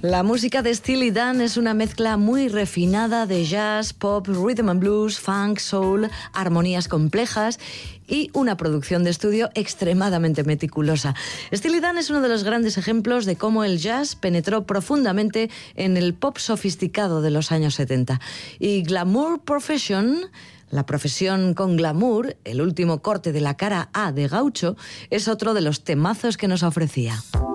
La música de Steely Dan es una mezcla muy refinada de jazz, pop, rhythm and blues, funk, soul, armonías complejas y una producción de estudio extremadamente meticulosa. Steely Dan es uno de los grandes ejemplos de cómo el jazz penetró profundamente en el pop sofisticado de los años 70. Y Glamour Profession, la profesión con glamour, el último corte de la cara A de Gaucho, es otro de los temazos que nos ofrecía.